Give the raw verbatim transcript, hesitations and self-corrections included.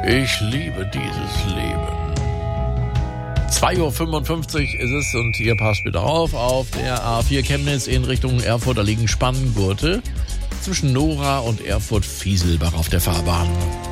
Ich liebe dieses Leben. zwei Uhr fünfundfünfzig ist es und ihr passt bitte auf, auf der A vier Chemnitz in Richtung Erfurt, da liegen Spanngurte zwischen Nora und Erfurt-Fieselbach auf der Fahrbahn.